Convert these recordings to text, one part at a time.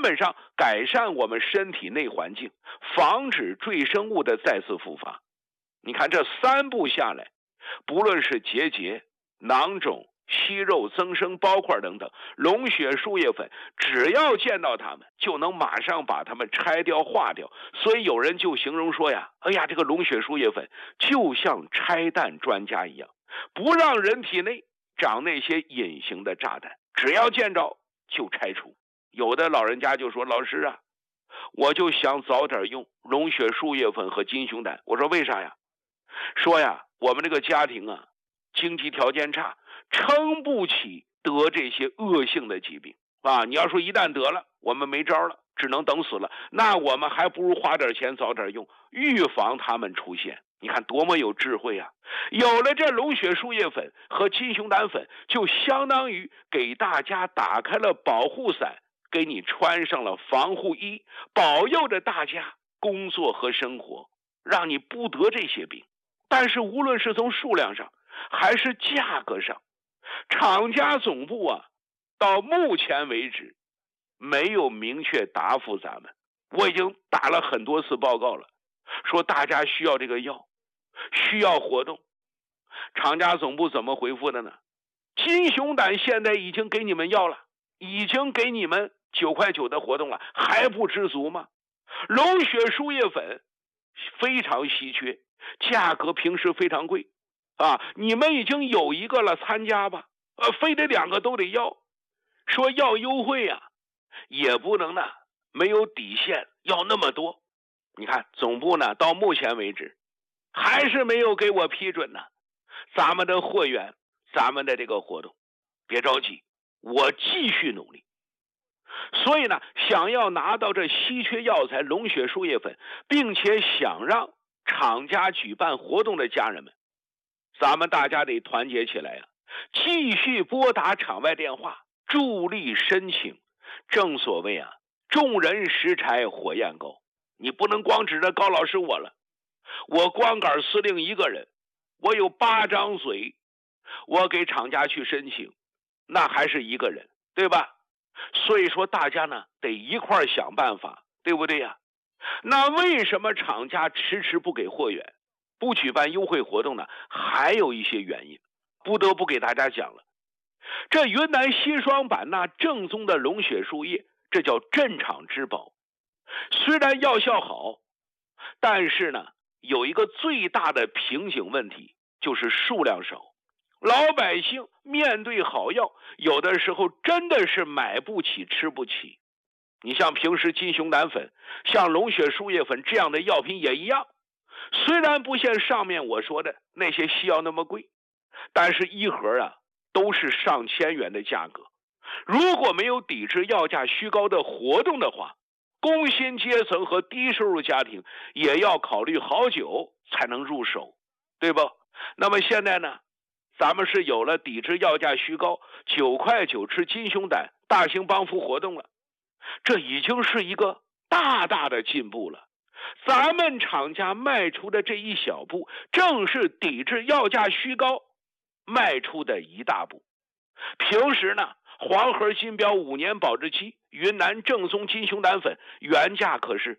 本上改善我们身体内环境，防止赘生物的再次复发。你看这3步下来，不论是结节、囊肿、息肉、增生、包块等等，龙血树叶粉只要见到它们，就能马上把它们拆掉化掉。所以有人就形容说呀，哎呀，这个龙血树叶粉就像拆弹专家一样，不让人体内长那些隐形的炸弹，只要见着就拆除。有的老人家就说，老师啊，我就想早点用龙血树叶粉和金熊胆。我说为啥呀？说呀，我们这个家庭啊，经济条件差，撑不起得这些恶性的疾病啊。你要说一旦得了，我们没招了，只能等死了，那我们还不如花点钱早点用，预防他们出现。你看多么有智慧啊！有了这龙血树叶粉和金熊胆粉，就相当于给大家打开了保护伞，给你穿上了防护衣，保佑着大家工作和生活，让你不得这些病。但是无论是从数量上还是价格上，厂家总部啊，到目前为止没有明确答复咱们。我已经打了很多次报告了，说大家需要这个药，需要活动。厂家总部怎么回复的呢？金熊胆现在已经给你们药了，已经给你们9块9的活动了，还不知足吗？龙血树叶粉非常稀缺，价格平时非常贵啊！你们已经有一个了，参加吧，非得2个都得要。说要优惠啊，也不能呢没有底线要那么多。你看总部呢到目前为止还是没有给我批准呢咱们的货源，咱们的这个活动。别着急，我继续努力。所以呢，想要拿到这稀缺药材龙血树叶粉，并且想让厂家举办活动的家人们，咱们大家得团结起来啊，继续拨打厂外电话，助力申请。正所谓啊，众人拾柴火焰高，你不能光指着高老师我了。我光杆司令一个人，我有8张嘴，我给厂家去申请，那还是一个人，对吧？所以说大家呢得一块想办法，对不对呀？那为什么厂家迟迟不给货源，不举办优惠活动呢？还有一些原因，不得不给大家讲了。这云南西双版纳正宗的龙血树叶，这叫镇厂之宝。虽然药效好，但是呢有一个最大的瓶颈问题，就是数量少。老百姓面对好药，有的时候真的是买不起吃不起。你像平时金熊胆粉，像龙血树叶粉这样的药品也一样，虽然不像上面我说的那些西药那么贵，但是一盒啊都是上千元的价格。如果没有抵制药价虚高的活动的话，工薪阶层和低收入家庭也要考虑好久才能入手，对不？那么现在呢，咱们是有了抵制药价虚高9块9吃金熊胆大型帮扶活动了，这已经是一个大大的进步了。咱们厂家迈出的这一小步，正是抵制药价虚高迈出的一大步。平时呢，黄河金标5年保质期云南正宗金熊胆粉原价可是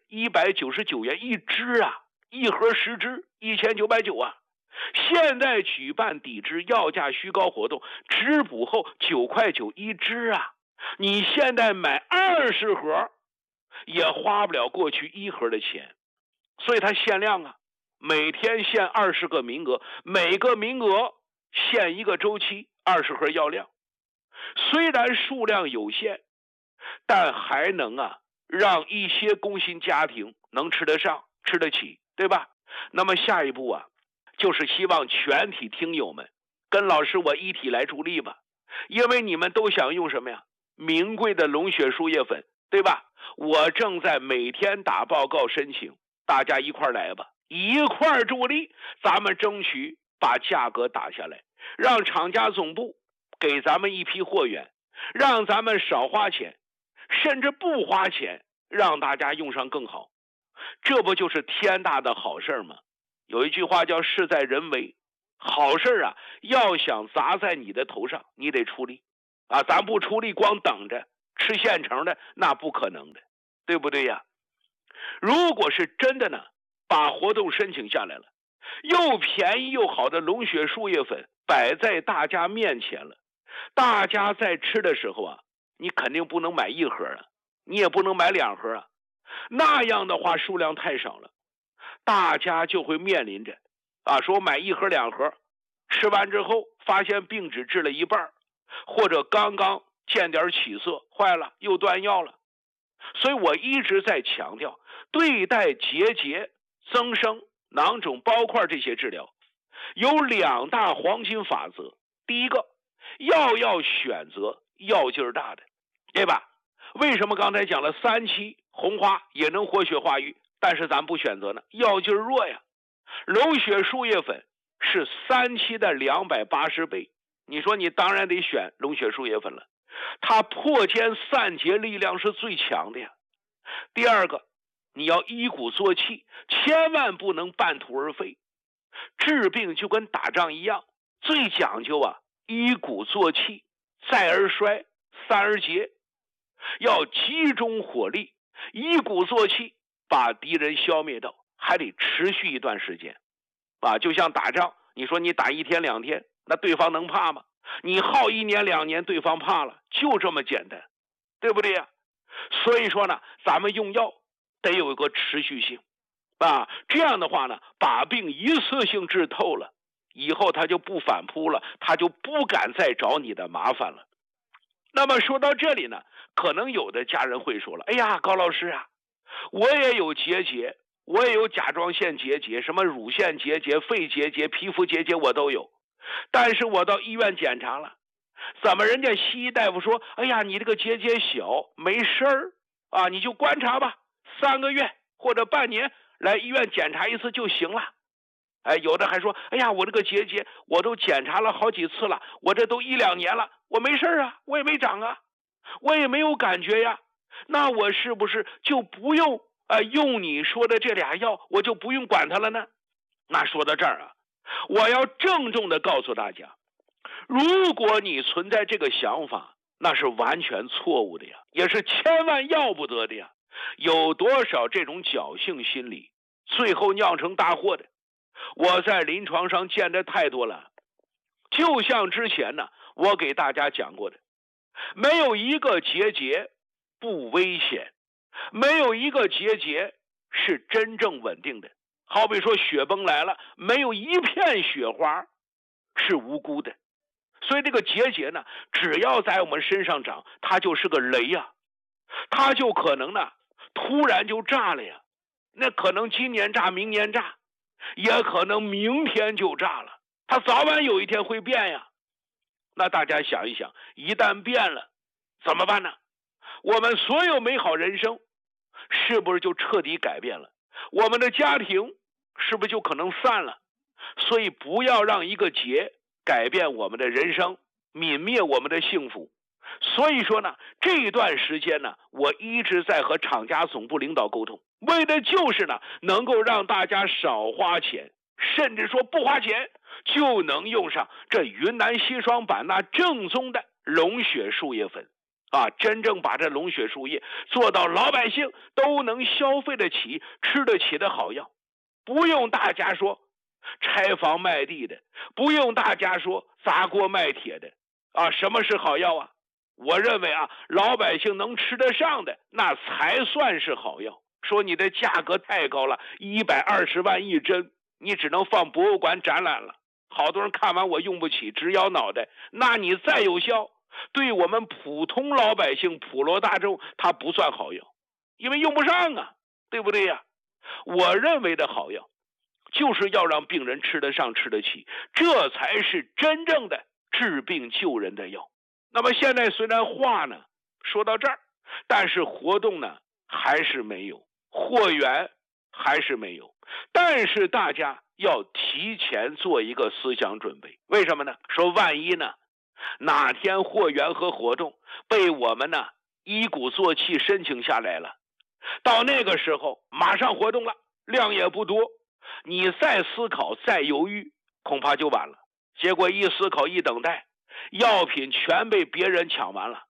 199元一支啊，一盒10支1990啊。现在举办抵制药价虚高活动，直补后9块9一支啊，你现在买20盒也花不了过去1盒的钱。所以它限量啊，每天限20个名额，每个名额限1个周期20盒药量。虽然数量有限，但还能啊让一些工薪家庭能吃得上吃得起，对吧？那么下一步啊，就是希望全体听友们跟老师我一体来助力吧。因为你们都想用什么呀？名贵的龙血树叶粉，对吧？我正在每天打报告申请，大家一块来吧，一块助力，咱们争取把价格打下来，让厂家总部给咱们一批货源，让咱们少花钱，甚至不花钱，让大家用上更好。这不就是天大的好事吗？有一句话叫事在人为，好事啊，要想砸在你的头上，你得出力啊！咱不出力，光等着， 吃现成的那不可能的，对不对呀？如果是真的呢，把活动申请下来了，又便宜又好的龙血树叶粉摆在大家面前了，大家在吃的时候啊，你肯定不能买1盒啊，你也不能买2盒啊，那样的话数量太少了，大家就会面临着说买1盒2盒，吃完之后发现病只治了一半，或者刚刚见点起色，坏了又断药了。所以我一直在强调，对待结节、增生、囊肿、包块这些治疗，有2大黄金法则。第一个，要选择药劲儿大的，对吧？为什么刚才讲了3期红花也能活血化瘀，但是咱不选择呢？药劲儿弱呀。龙血树叶粉是3期的280倍，你说你当然得选龙血树叶粉了，它破坚散结力量是最强的呀。第二个，你要医骨做气，千万不能半途而废。治病就跟打仗一样，最讲究医骨做气，再而衰，三而竭，要集中火力，医骨做气，把敌人消灭掉，还得持续一段时间就像打仗，你说你打1天2天，那对方能怕吗？你耗1年2年，对方怕了，就这么简单，对不对呀？所以说呢，咱们用药得有一个持续性这样的话呢，把病一次性治透了，以后他就不反扑了，他就不敢再找你的麻烦了。那么说到这里呢，可能有的家人会说了，哎呀，高老师啊，我也有结节，我也有甲状腺结节，什么乳腺结节、肺结节、皮肤结节我都有，但是我到医院检查了，怎么人家西医大夫说，哎呀，你这个结节小，没事儿你就观察吧，3个月或者半年来医院检查一次就行了。有的还说，哎呀，我这个结节我都检查了好几次了，我这都1、2年了，我没事我也没长我也没有感觉呀，那我是不是就不用用你说的这俩药，我就不用管它了呢？那说到这儿我要郑重的告诉大家，如果你存在这个想法，那是完全错误的呀，也是千万要不得的呀。有多少这种侥幸心理，最后酿成大祸的？我在临床上见的太多了。就像之前呢，我给大家讲过的，没有一个结节不危险，没有一个结节是真正稳定的。好比说雪崩来了，没有一片雪花是无辜的。所以这个结节呢，只要在我们身上长，它就是个雷呀，它就可能呢突然就炸了呀。那可能今年炸，明年炸，也可能明天就炸了，它早晚有一天会变呀。那大家想一想，一旦变了怎么办呢？我们所有美好人生是不是就彻底改变了？我们的家庭是不是就可能散了？所以不要让一个结改变我们的人生，泯灭我们的幸福。所以说呢，这段时间呢，我一直在和厂家总部领导沟通，为的就是呢，能够让大家少花钱，甚至说不花钱就能用上这云南西双版纳正宗的龙血树叶粉真正把这龙血树叶做到老百姓都能消费得起、吃得起的好药。不用大家说拆房卖地的，不用大家说砸锅卖铁的什么是好药我认为老百姓能吃得上的那才算是好药。说你的价格太高了，120万1针，你只能放博物馆展览了，好多人看完我用不起，直摇脑袋。那你再有效，对我们普通老百姓、普罗大众，它不算好药，因为用不上对不对呀？我认为的好药就是要让病人吃得上、吃得起，这才是真正的治病救人的药。那么现在虽然话呢说到这儿，但是活动呢还是没有，货源还是没有，但是大家要提前做一个思想准备。为什么呢？说万一呢哪天货源和活动被我们呢医骨做气申请下来了，到那个时候马上活动了，量也不多，你再思考再犹豫恐怕就晚了。结果一思考一等待，药品全被别人抢完了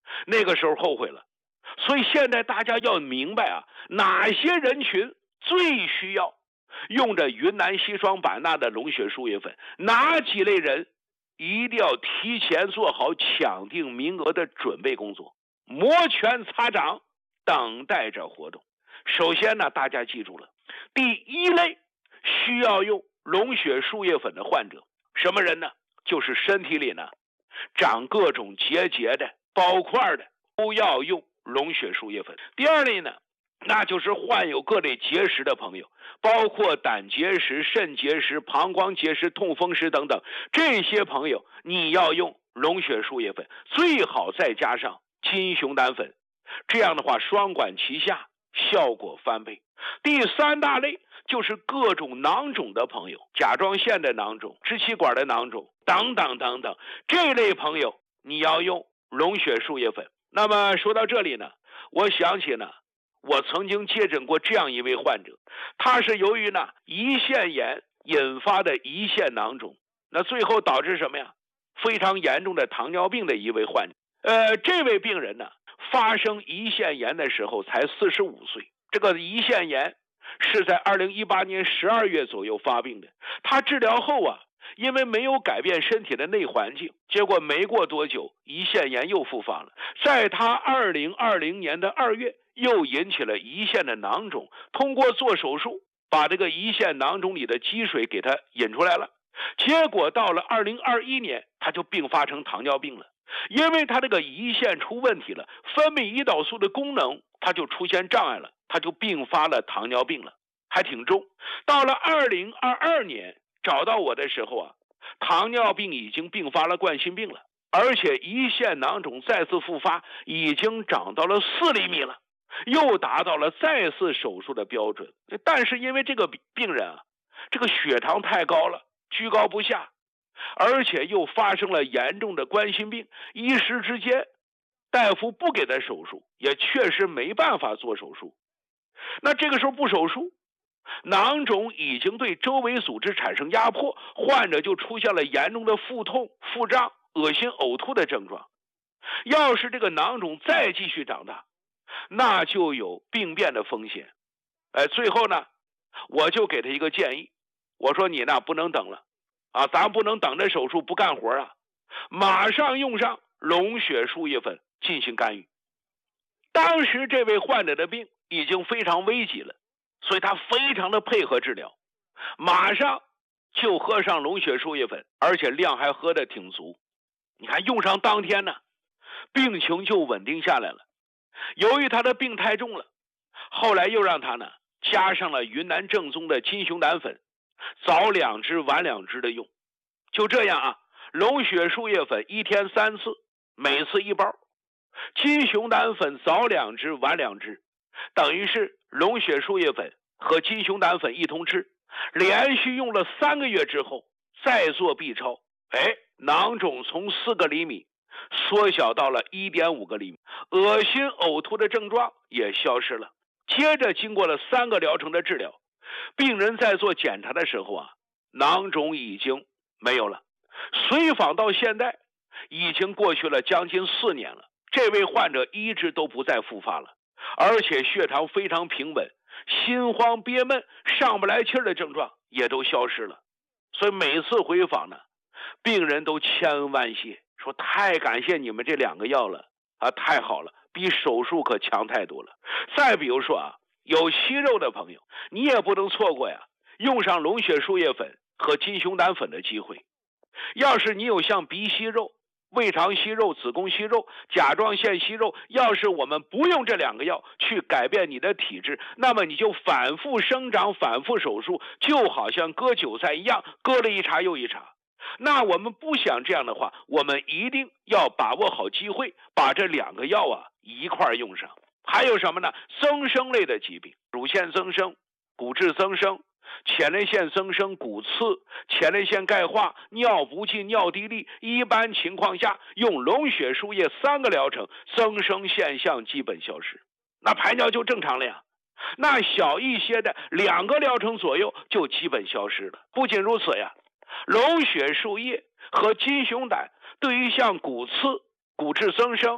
那个时候后悔了。所以现在大家要明白啊，哪些人群最需要用着云南硒霜版纳的龙血树叶粉，哪几类人一定要提前做好抢定名额的准备工作，摩拳擦掌，等待着活动。首先呢，大家记住了，第一类需要用龙血树叶粉的患者，什么人呢？就是身体里呢长各种结节的、包块的，都要用龙血树叶粉。第二类呢，那就是患有各类结石的朋友，包括胆结石、肾结石、膀胱结石、痛风石等等，这些朋友你要用龙血树叶粉，最好再加上金熊胆粉，这样的话双管齐下，效果翻倍。第三大类就是各种囊肿的朋友，甲状腺的囊肿、支气管的囊肿等等等等，这类朋友你要用龙血树叶粉。那么说到这里呢，我想起呢，我曾经接诊过这样一位患者，他是由于呢胰腺炎引发的胰腺囊肿，那最后导致什么呀？非常严重的糖尿病的一位患者。这位病人呢，发生胰腺炎的时候才45岁，这个胰腺炎是在2018年12月左右发病的。他治疗后啊，因为没有改变身体的内环境，结果没过多久，胰腺炎又复发了。在他2020年的2月，又引起了胰腺的囊肿，通过做手术，把这个胰腺囊肿里的积水给他引出来了。结果到了2021年，他就并发成糖尿病了。因为他这个胰腺出问题了，分泌胰岛素的功能它就出现障碍了，他就并发了糖尿病了，还挺重。到了2022年找到我的时候啊，糖尿病已经并发了冠心病了，而且胰腺囊肿再次复发，已经长到了4厘米了，又达到了再次手术的标准。但是因为这个病人啊，这个血糖太高了，居高不下，而且又发生了严重的冠心病，一时之间大夫不给他手术，也确实没办法做手术。那这个时候不手术，囊肿已经对周围组织产生压迫，患者就出现了严重的腹痛、腹胀、恶心、呕吐的症状。要是这个囊肿再继续长大，那就有病变的风险。最后呢，我就给他一个建议，我说你呢不能等了啊，咱不能等着手术不干活啊，马上用上龙血树叶粉进行干预。当时这位患者的病已经非常危急了，所以他非常的配合治疗，马上就喝上龙血树叶粉，而且量还喝得挺足。你看用上当天呢，病情就稳定下来了。由于他的病太重了，后来又让他呢加上了云南正宗的金熊胆粉，早2支晚2支的用。就这样啊，龙血树叶粉1天3次，每次1包，金熊胆粉早2支晚2支，等于是龙血树叶粉和金熊胆粉一同吃。连续用了3个月之后，再做 B 超，囊肿从4个厘米缩小到了1.5个厘米，恶心呕吐的症状也消失了。接着经过了3个疗程的治疗，病人在做检查的时候啊，囊肿已经没有了。随访到现在已经过去了将近4年了，这位患者一直都不再复发了，而且血糖非常平稳，心慌憋闷、上不来气儿的症状也都消失了。所以每次回访呢，病人都千恩万谢，说太感谢你们这2个药了啊，太好了，比手术可强太多了。再比如说啊，有息肉的朋友，你也不能错过呀，用上龙血树叶粉和金熊胆粉的机会。要是你有像鼻息肉、胃肠息肉、子宫息肉、甲状腺息肉，要是我们不用这2个药去改变你的体质，那么你就反复生长、反复手术，就好像割韭菜一样，割了一茬又一茬。那我们不想这样的话，我们一定要把握好机会，把这2个药啊一块用上。还有什么呢？增生类的疾病，乳腺增生、骨质增生、前列腺增生、骨刺、前列腺钙化、尿不尽、尿滴沥，一般情况下用龙血树叶3个疗程，增生现象基本消失，那排尿就正常了呀。那小一些的2个疗程左右就基本消失了。不仅如此呀，龙血树叶和金熊胆对于像骨刺、骨质增生、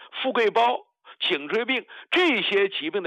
富贵包、颈椎病这些疾病的